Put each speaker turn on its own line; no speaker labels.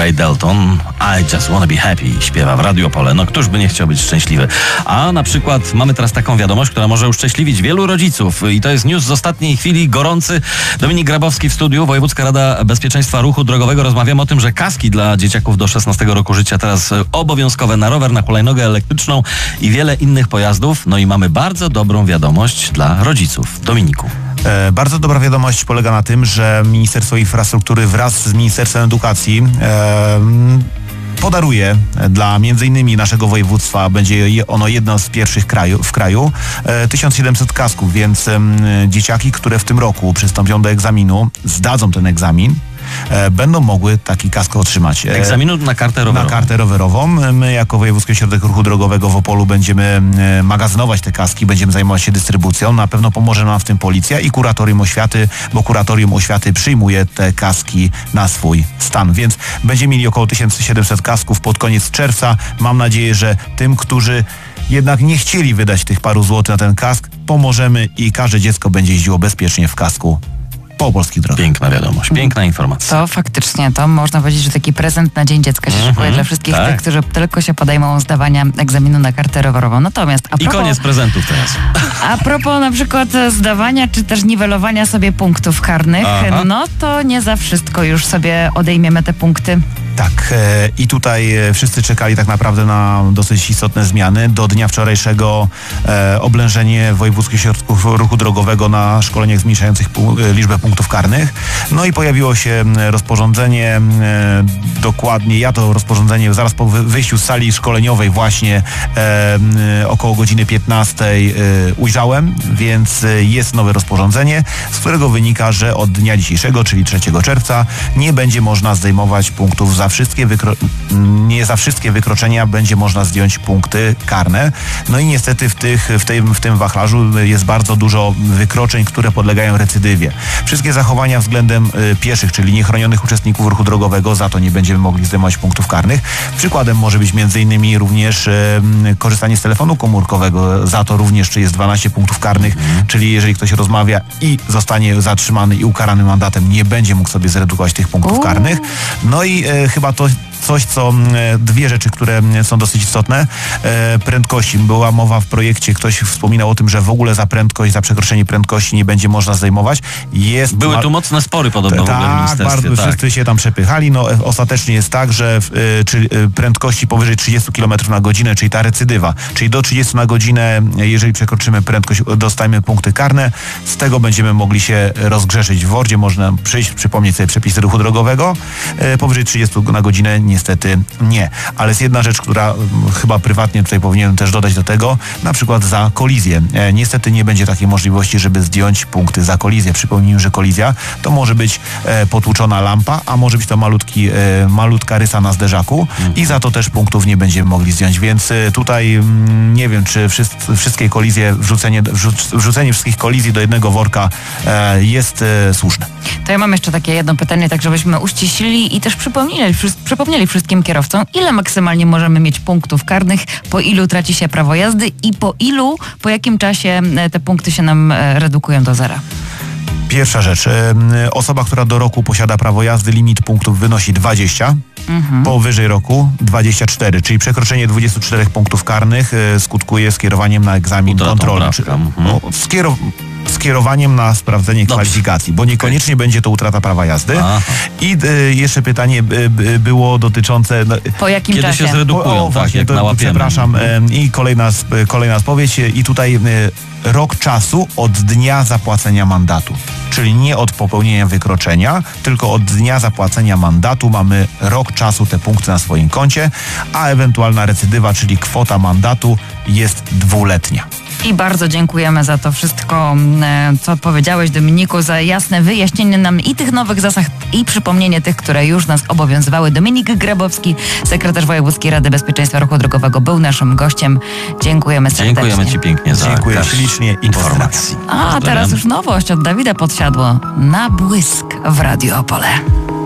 Ray Dalton. I just wanna be happy, śpiewa w Radio Opole. No któż by nie chciał być szczęśliwy? A na przykład mamy teraz taką wiadomość, która może uszczęśliwić wielu rodziców. I to jest news z ostatniej chwili, gorący. Dominik Grabowski w studiu, Wojewódzka Rada Bezpieczeństwa Ruchu Drogowego. Rozmawiamy o tym, że kaski dla dzieciaków do 16 roku życia teraz obowiązkowe na rower, na hulajnogę elektryczną i wiele innych pojazdów. No i mamy bardzo dobrą wiadomość dla rodziców. Dominiku.
Bardzo dobra wiadomość polega na tym, że Ministerstwo Infrastruktury wraz z Ministerstwem Edukacji podaruje dla m.in. naszego województwa, będzie ono jedno z pierwszych w kraju, 1700 kasków, więc dzieciaki, które w tym roku przystąpią do egzaminu, zdadzą ten egzamin, będą mogły taki kask otrzymać.
Egzaminu na kartę rowerową.
Na kartę rowerową. My jako Wojewódzki Ośrodek Ruchu Drogowego w Opolu będziemy magazynować te kaski, będziemy zajmować się dystrybucją. Na pewno pomoże nam w tym policja i Kuratorium Oświaty, bo Kuratorium Oświaty przyjmuje te kaski na swój stan. Więc będziemy mieli około 1700 kasków pod koniec czerwca. Mam nadzieję, że tym, którzy jednak nie chcieli wydać tych paru złotych na ten kask, pomożemy i każde dziecko będzie jeździło bezpiecznie w kasku po polskich drogach.
Piękna wiadomość, piękna informacja.
To faktycznie, to można powiedzieć, że taki prezent na Dzień Dziecka się szykuje dla wszystkich tych, którzy tylko się podejmą zdawania egzaminu na kartę rowerową. Natomiast
I koniec prezentów teraz.
A propos na przykład zdawania, czy też niwelowania sobie punktów karnych, no to nie za wszystko już sobie odejmiemy te punkty.
Tak, i tutaj wszyscy czekali tak naprawdę na dosyć istotne zmiany. Do dnia wczorajszego oblężenie Wojewódzkich Ośrodków Ruchu Drogowego na szkoleniach zmniejszających liczbę punktów karnych. No i pojawiło się rozporządzenie, dokładnie ja to rozporządzenie zaraz po wyjściu z sali szkoleniowej właśnie około godziny 15 ujrzałem, więc jest nowe rozporządzenie, z którego wynika, że od dnia dzisiejszego, czyli 3 czerwca, nie będzie można zdejmować punktów nie za wszystkie wykroczenia będzie można zdjąć punkty karne. No i niestety w tym wachlarzu jest bardzo dużo wykroczeń, które podlegają recydywie. Wszystkie zachowania względem pieszych, czyli niechronionych uczestników ruchu drogowego, za to nie będziemy mogli zdejmować punktów karnych. Przykładem może być m.in. również korzystanie z telefonu komórkowego. Za to również jest 12 punktów karnych, czyli jeżeli ktoś rozmawia i zostanie zatrzymany i ukarany mandatem, nie będzie mógł sobie zredukować tych punktów karnych. No i chyba to coś, dwie rzeczy, które są dosyć istotne. Prędkości. Była mowa w projekcie, ktoś wspominał o tym, że w ogóle za przekroczenie prędkości nie będzie można zdejmować.
Były tu mocne spory podobno w ministerstwie.
Bardzo wszyscy się tam przepychali. No, ostatecznie jest tak, że prędkości powyżej 30 km na godzinę, czyli ta recydywa, czyli do 30 na godzinę, jeżeli przekroczymy prędkość, dostajemy punkty karne. Z tego będziemy mogli się rozgrzeszyć w WORD-zie. Można przyjść, przypomnieć sobie przepisy ruchu drogowego. Powyżej 30 na godzinę niestety nie. Ale jest jedna rzecz, która chyba prywatnie tutaj powinienem też dodać do tego, na przykład za kolizję. Niestety nie będzie takiej możliwości, żeby zdjąć punkty za kolizję. Przypomnijmy, że kolizja to może być potłuczona lampa, a może być to malutka rysa na zderzaku i za to też punktów nie będziemy mogli zdjąć. Więc tutaj nie wiem, czy wszystkie kolizje, wrzucenie wszystkich kolizji do jednego worka jest słuszne.
To ja mam jeszcze takie jedno pytanie, tak żebyśmy uściślili i też przypomnieli wszystkim kierowcom, ile maksymalnie możemy mieć punktów karnych, po ilu traci się prawo jazdy i po jakim czasie te punkty się nam redukują do zera.
Pierwsza rzecz. Osoba, która do roku posiada prawo jazdy, limit punktów wynosi 20. Powyżej roku 24, czyli przekroczenie 24 punktów karnych skutkuje skierowaniem na egzamin kontrolny. Skierowaniem na sprawdzenie kwalifikacji, bo niekoniecznie będzie to utrata prawa jazdy. I jeszcze pytanie było dotyczące...
Po jakim
czasie? Kiedy się zredukują,
właśnie, przepraszam. I kolejna odpowiedź. I tutaj rok czasu od dnia zapłacenia mandatu. Czyli nie od popełnienia wykroczenia, tylko od dnia zapłacenia mandatu mamy rok czasu te punkty na swoim koncie, a ewentualna recydywa, czyli kwota mandatu jest 2-letnia.
I bardzo dziękujemy za to wszystko, co powiedziałeś, Dominiku, za jasne wyjaśnienie nam i tych nowych zasad i przypomnienie tych, które już nas obowiązywały. Dominik Grabowski, sekretarz Wojewódzkiej Rady Bezpieczeństwa Ruchu Drogowego, był naszym gościem. Dziękujemy serdecznie.
Dziękujemy Ci pięknie za
ślicznie
informacji.
A teraz już nowość od Dawida Podsiadło na błysk w Radio Opole.